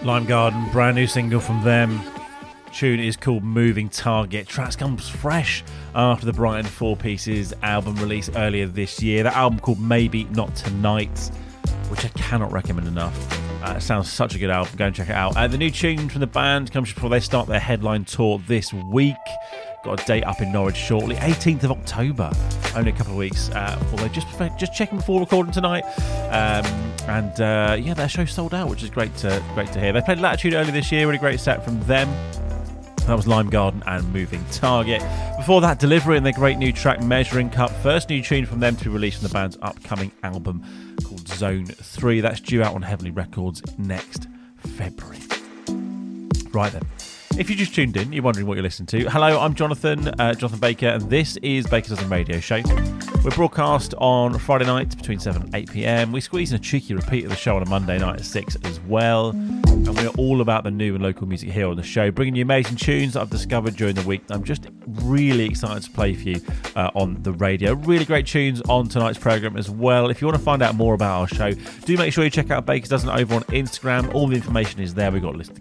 Lime Garden, brand new single from them. Tune is called Moving Target. Tracks comes fresh after the Brighton Four Pieces album release earlier this year. That album called Maybe Not Tonight, which I cannot recommend enough. Sounds such a good album. Go and check it out. The new tune from the band comes before they start their headline tour this week. Got a date up in Norwich shortly, 18th of October. Only a couple of weeks. Although just checking before recording tonight. Their show sold out, which is great to hear. They played Latitude earlier this year. Really great set from them. That was Lime Garden and Moving Target. Before that, Delivery and their great new track Measuring Cup. First new tune from them to be released from the band's upcoming album called Zone 3. That's due out on Heavenly Records next February. Right then. If you just tuned in, you're wondering what you're listening to. Hello, I'm Jonathan Baker, and this is Baker's Dozen Radio Show. We're broadcast on Friday night between 7 and 8 p.m. We squeeze in a cheeky repeat of the show on a Monday night at 6 as well. And we're all about the new and local music here on the show, bringing you amazing tunes that I've discovered during the week. I'm just really excited to play for you on the radio. Really great tunes on tonight's programme as well. If you want to find out more about our show, do make sure you check out Baker's Dozen over on Instagram. All the information is there. We've got links,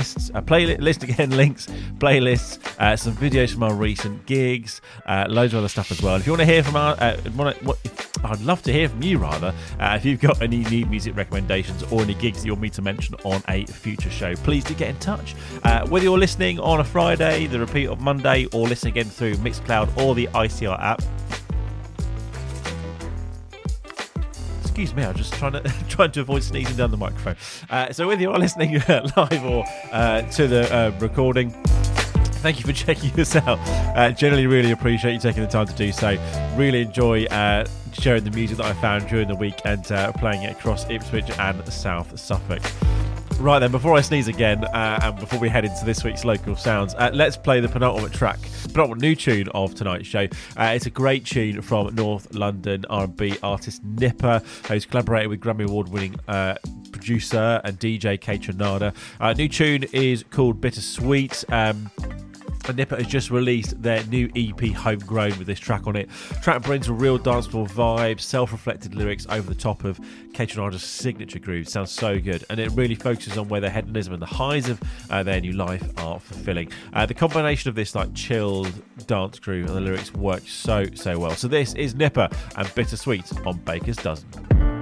playlists, some videos from our recent gigs, loads of other stuff as well. If you want to hear from I'd love to hear from you rather. If you've got any new music recommendations or any gigs that you want me to mention on a future show, please do get in touch. Whether you're listening on a Friday, the repeat of Monday, or listen again through Mixcloud or the ICR app. Excuse me, I'm just trying to avoid sneezing down the microphone. So whether you're listening live or to the recording, thank you for checking us out. Generally really appreciate you taking the time to do so. Really enjoy sharing the music that I found during the week and playing it across Ipswich and South Suffolk. Right then, before I sneeze again, and before we head into this week's local sounds, let's play the penultimate new tune of tonight's show. It's a great tune from North London R&B artist Nipper, who's collaborated with Grammy Award-winning producer and DJ Kate Trinada. New tune is called Bittersweet. And Nipper has just released their new EP Homegrown with this track on it. Track brings a real dancefloor vibe, self-reflected lyrics over the top of Kate Trinada's signature groove. Sounds so good, and it really focuses on where their hedonism and the highs of their new life are fulfilling. The combination of this chilled dance groove and the lyrics work so well. So this is Nipper and Bittersweet on Baker's Dozen.